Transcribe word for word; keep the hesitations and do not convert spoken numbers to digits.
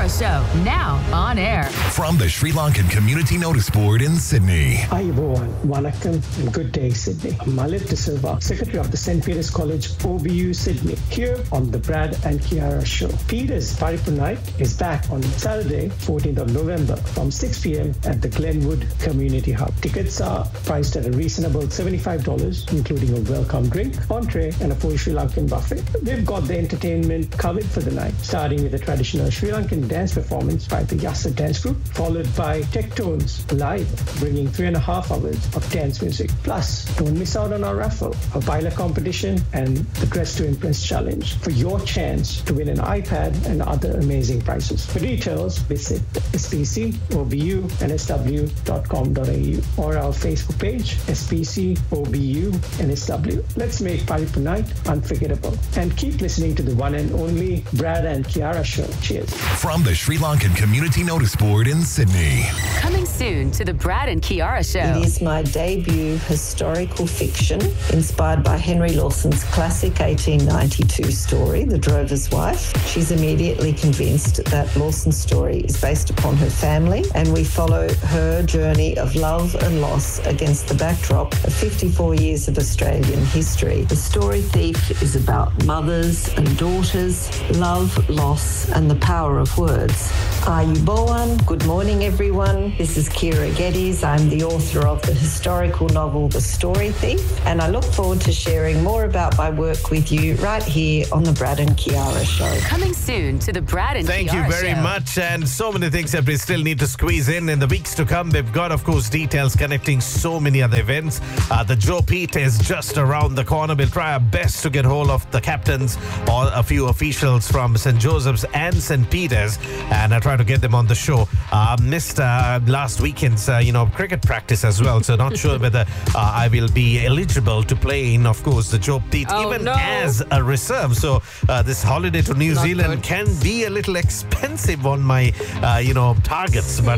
Show, now on air. From the Sri Lankan Community Notice Board in Sydney. Ayubowan, Wanakkam, and good day, Sydney. I'm Malik De Silva, Secretary of the Saint Peter's College, O B U, Sydney, here on the Brad and Kiara Show. Peter's Paripu Night is back on Saturday, fourteenth of November, from six p.m. at the Glenwood Community Hub. Tickets are priced at a reasonable seventy-five dollars, including a welcome drink, entree, and a full Sri Lankan buffet. They've got the entertainment covered for the night, starting with a traditional Sri Lankan dance performance by the Yassa Dance Group, followed by Tektones Live, bringing three and a half hours of dance music. Plus, don't miss out on our raffle, a baila competition, and the Dress to Impress challenge for your chance to win an iPad and other amazing prizes. For details, visit S P C, O B U, N S W dot com dot A U or our Facebook page, S P C, O B U, N S W. Let's make Paripu Night unforgettable. And keep listening to the one and only Brad and Kiara Show. Cheers. From the Sri Lankan Community Notice Board in Sydney. Coming soon to the Brad and Kiara Show. It is my debut historical fiction inspired by Henry Lawson's classic eighteen ninety-two story, The Drover's Wife. She's immediately convinced that Lawson's story is based upon her family, and we follow her journey of love and loss against the backdrop of fifty-four years of Australian history. The Story Thief is about mothers and daughters, love, loss, and the power of words. Ayubowan, good morning everyone. This is Kira Geddes. I'm the author of the historical novel The Story Thief, and I look forward to sharing more about my work with you right here on the Brad and Kiara Show. Coming soon to the Brad and Thank Kiara you very Show. much. And so many things that we still need to squeeze in in the weeks to come. We've got, of course, details connecting so many other events. Uh, the Joe Pete is just around the corner. We'll try our best to get hold of the captains or a few officials from Saint Joseph's and Saint Peter's, and I try to get them on the show. Uh, missed uh, last weekend's, uh, you know, cricket practice as well, so not sure whether uh, I will be eligible to play in, of course, the Joe Pete, Oh, even no. as a reserve. So uh, this holiday to New Not Zealand good. can be a little expensive on my, uh, you know, targets, but